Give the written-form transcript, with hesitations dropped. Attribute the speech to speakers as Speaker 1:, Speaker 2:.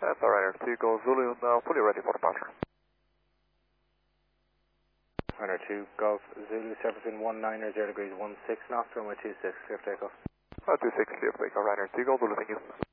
Speaker 1: That's all right, 2 Golf Zulu, now fully ready for departure.
Speaker 2: Runner 2 Golf Zulu, surfacing 190 degrees 16 knots, runway 26, clear for takeoff.
Speaker 1: 26, clear for takeoff, Ryder 2 Golf Zulu, thank you.